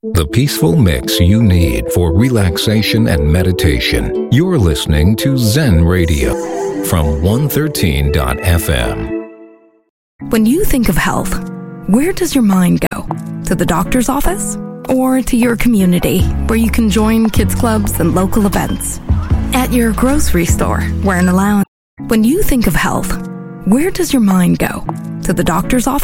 The peaceful mix you need for relaxation and meditation. You're listening to Zen Radio from 113.fm. When you think of health, where does your mind go? To the doctor's office? Or to your community, where you can join kids clubs and local events? At your grocery store, where in the lounge? When you think of health, where does your mind go? To the doctor's office?